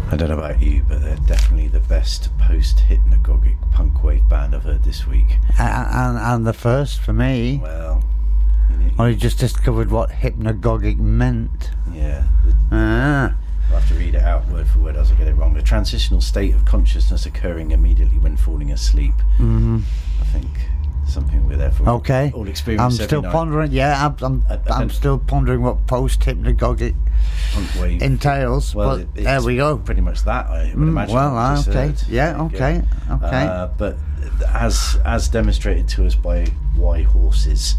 I don't know about you, but they're definitely the best post-hypnagogic punk wave band I've heard this week. And the first for me. Well, I just discovered what hypnagogic meant. Yeah. Ah. I'll have to read it out word for word as I get it wrong. The transitional state of consciousness occurring immediately when falling asleep. Mm-hmm. I think something we're there for. Okay. All experience. I'm still pondering. Yeah, I'm still pondering what post-hypnagogic entails. Well, but there we go. Pretty much that, I would imagine. Well, okay. Yeah, okay. Okay. But as demonstrated to us by Y Horses,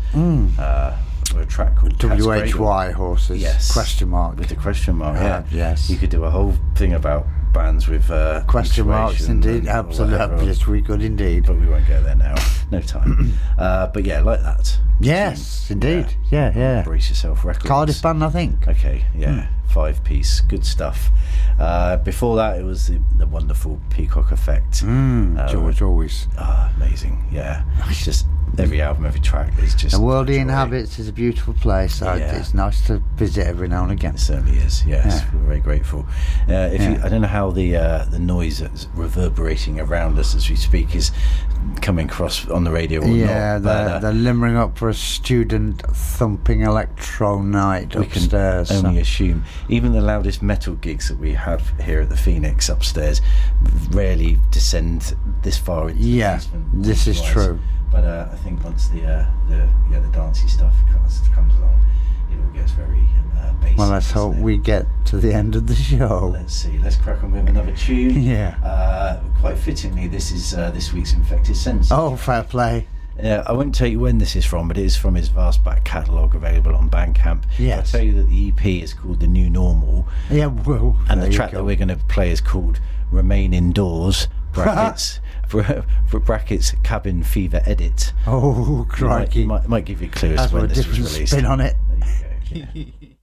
a track called WHY Horses. Yes. Question mark. With the question mark. Yeah. Yes. You could do a whole thing about bands with question marks. Indeed. Absolutely. Yes, we could indeed. But we won't go there now. No time. But yeah, like that. Yes, indeed. Yeah. Brace Yourself Records. Cardiff band, I think. Okay. Yeah. 5-piece. Good stuff. Before that, it was the wonderful Peacock Effect. George always. Amazing. Yeah. It's just every album, every track is just. The world he inhabits is a beautiful place. So it's nice to visit every now and again. It certainly is. Yes, we're very grateful. I don't know how the noise that's reverberating around us as we speak is coming across on the radio or not. Yeah, they're limbering up for a student thumping electro night upstairs. We can only assume. Even the loudest metal gigs that we have here at the Phoenix upstairs rarely descend this far into the basement. This is true. But I think once the dancey stuff comes along, it all gets very basic. Well, let's hope we get to the end of the show. Let's see. Let's crack on with another tune. Yeah. Quite fittingly, this is this week's Infected Senses. Oh, fair play. I won't tell you when this is from, but it is from his vast back catalogue available on Bandcamp. Yes. I'll tell you that the EP is called The New Normal. Yeah, well, and the track that we're going to play is called Remain Indoors, brackets, for brackets, Cabin Fever Edit. Oh, crikey. Might give you clues That's when a this was different released. spin on it. There you go. Yeah.